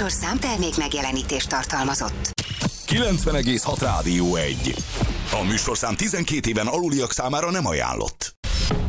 műsorszám termék megjelenítést tartalmazott. 90,6 Rádió 1. A műsorszám 12 éven aluliak számára nem ajánlott.